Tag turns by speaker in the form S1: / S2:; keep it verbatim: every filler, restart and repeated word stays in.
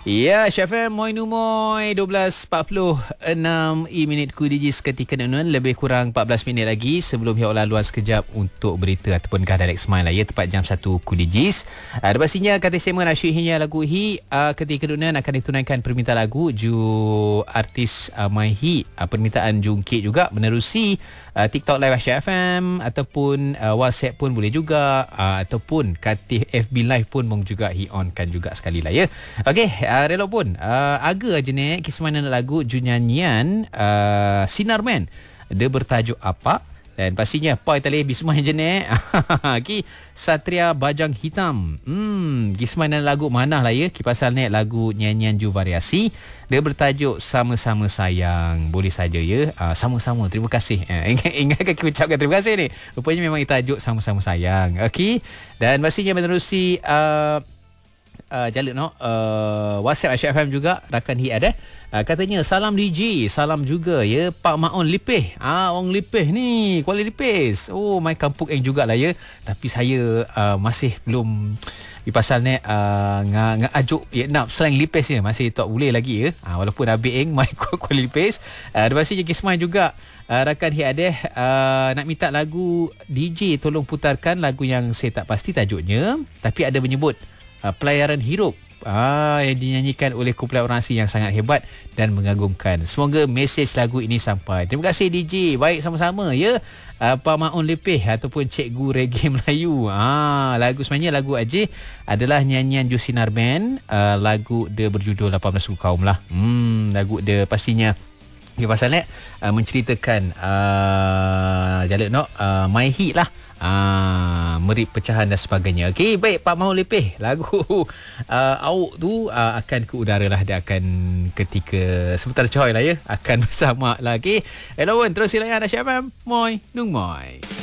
S1: Ya, Chef M, Moi Numoy, dua belas empat puluh enam i minit ku digis ketika nuan, lebih kurang empat belas minit lagi sebelum hiak laluan sekejap untuk berita ataupun kah direct smile lah ya, tepat jam satu ku digis. Ada uh, pastinya kata saya mengasyik hinya lagu hi uh, ketika nuan akan ditunaikan permintaan lagu ju artis uh, My Hi, uh, permintaan jungkit juga menerusi uh, TikTok Live Chef F M ataupun uh, WhatsApp pun boleh juga, uh, ataupun kata F B Live pun mong juga hi on kan juga sekali lah ya. Okey, Uh, rela pun uh, agak aja ni kisah lagu junyanyian uh, Sinar Man. Dia bertajuk apa? Dan pastinya Pai Talih Bismah je ni. Ki Satria Bajang Hitam. Hmm, kisah lagu mana lah ya? Ki pasal ni lagu nyanyian ju variasi. Dia bertajuk Sama-sama Sayang. Boleh saja ya. Uh, sama-sama. Terima kasih. Uh, ingat ingatkan kita ucapkan terima kasih ni. Rupanya memang tajuk Sama-sama Sayang. Okey. Dan pastinya menerusi uh, Uh, jalur no uh, WhatsApp Asyik F M juga rakan hi ada uh, katanya salam D J, salam juga ya Pak Maon Lipih. Ah orang Lipih ni Kuala Lipis. Oh my kampung eng jugalah ya. Tapi saya uh, masih belum di pasal ni uh, nga ajuk ya nak slang Lipis ya masih tak boleh lagi ya. Uh, walaupun abik eng my Kuala Lipis. Uh, ada pasti kismai juga Uh, rakan hi ada uh, nak minta lagu D J tolong putarkan lagu yang saya tak pasti tajuknya tapi ada menyebut Uh, Pelayaran Hirup ah, yang dinyanyikan oleh kumpulan orang asing yang sangat hebat dan mengagumkan. Semoga mesej lagu ini sampai. Terima kasih D J. Baik sama-sama ya. Uh, Pak Maun Lepeh ataupun Cikgu Reggae Melayu. Ah, lagu sebenarnya lagu Aceh adalah nyanyian Jusinar Band. Uh, lagu dia berjudul lapan belas Suku Kaum lah. Hmm, lagu dia pastinya okay, pasalnya uh, menceritakan uh, jalur no uh, My Hit lah. Ah, merip pecahan dan sebagainya. Okey, baik Pak Mahu Lepeh. Lagu uh, awak tu uh, akan ke udara lah. Dia akan ketika sebentar coy lah ya. Akan bersama lagi. Hello, terus silakan Asyik F M. Moi, Nung Moi.